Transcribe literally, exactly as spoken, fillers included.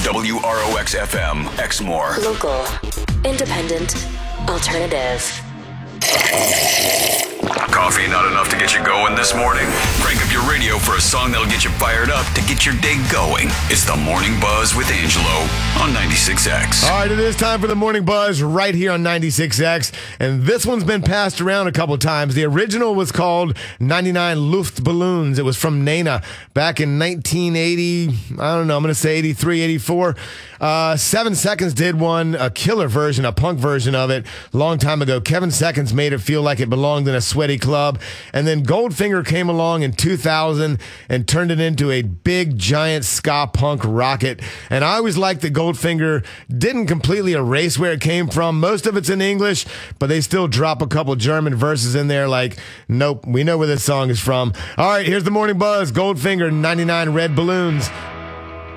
W R O X F M, Exmoor. Local, independent, alternative. Coffee not enough to get you going this morning? Crank up your radio for a song that'll get you fired up to get your day going. It's the Morning Buzz with Angelo on ninety-six X. All right, it is time for the Morning Buzz right here on ninety-six X. And this one's been passed around a couple times. The original was called ninety-nine Luftballons. It was from Nena back in nineteen eighty. I don't know, I'm going to say eighty-three, eighty-four. Uh, Seven Seconds did one, a killer version, a punk version of it, long time ago. Kevin Seconds made it feel like it belonged in a sweaty club. And then Goldfinger came along in two thousand and turned it into a big, giant ska punk rocket. And I always liked that Goldfinger didn't completely erase where it came from. Most of it's in English, but they still drop a couple German verses in there like, nope, we know where this song is from. All right, here's the Morning Buzz. Goldfinger, ninety-nine Red Balloons.